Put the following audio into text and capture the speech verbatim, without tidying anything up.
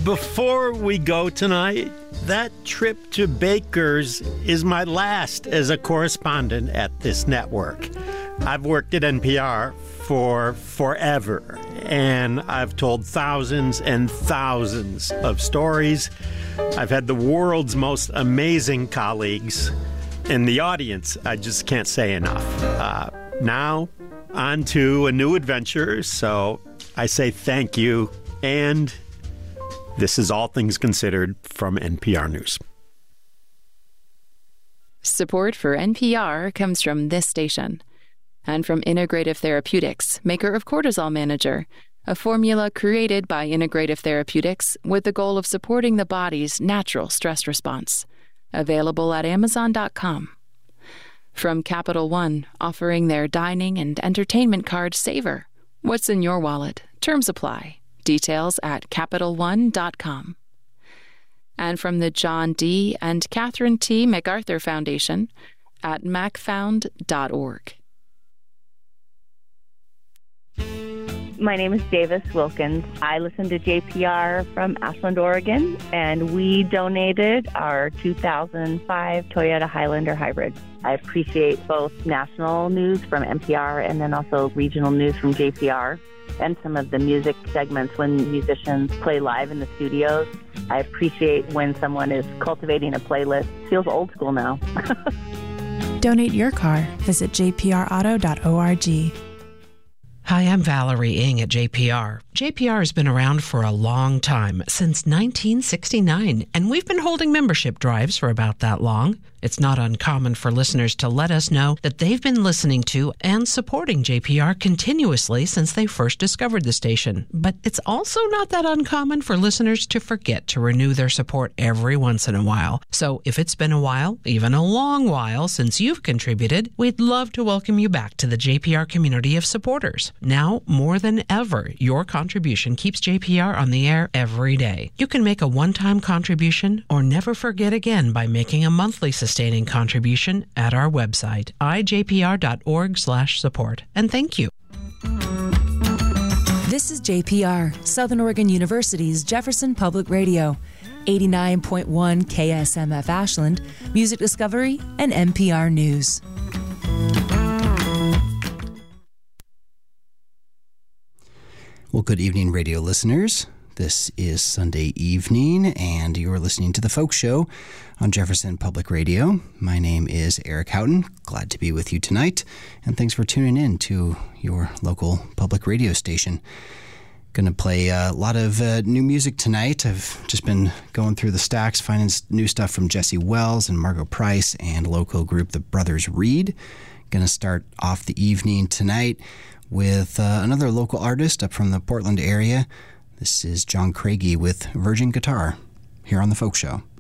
Before we go tonight, that trip to Baker's is my last as a correspondent at this network. I've worked at N P R for forever, and I've told thousands and thousands of stories. I've had the world's most amazing colleagues. And the audience, I just can't say enough. Uh, now, on to a new adventure, so I say thank you, and this is All Things Considered from N P R News. Support for N P R comes from this station and from Integrative Therapeutics, maker of Cortisol Manager, a formula created by Integrative Therapeutics with the goal of supporting the body's natural stress response. Available at amazon dot com. From Capital One, offering their dining and entertainment card Savor. What's in your wallet? Terms apply. Details at capital one dot com. And from the John D. and Catherine T. MacArthur Foundation at mac found dot org. My name is Davis Wilkins. I listen to J P R from Ashland, Oregon, and we donated our two thousand five Toyota Highlander Hybrid. I appreciate both national news from N P R and then also regional news from J P R and some of the music segments when musicians play live in the studios. I appreciate when someone is cultivating a playlist. It feels old school now. Donate your car. Visit j p r auto dot org. Hi, I'm Valerie Ng at J P R. J P R has been around for a long time, since nineteen sixty-nine, and we've been holding membership drives for about that long. It's not uncommon for listeners to let us know that they've been listening to and supporting J P R continuously since they first discovered the station. But it's also not that uncommon for listeners to forget to renew their support every once in a while. So if it's been a while, even a long while, since you've contributed, we'd love to welcome you back to the J P R community of supporters. Now, more than ever, your contribution keeps J P R on the air every day. You can make a one-time contribution or never forget again by making a monthly sustaining contribution at our website, i j p r dot org slash support. And thank you. This is J P R, Southern Oregon University's Jefferson Public Radio, eighty-nine point one K S M F Ashland, Music Discovery, and N P R News. Well, good evening, radio listeners. This is Sunday evening, and you're listening to The Folk Show on Jefferson Public Radio. My name is Eric Houghton. Glad to be with you tonight, and thanks for tuning in to your local public radio station. Going to play a lot of uh, new music tonight. I've just been going through the stacks, finding new stuff from Jesse Wells and Margo Price and local group The Brothers Reed. Going to start off the evening tonight with uh, another local artist up from the Portland area. This is John Craigie with Virgin Guitar here on The Folk Show.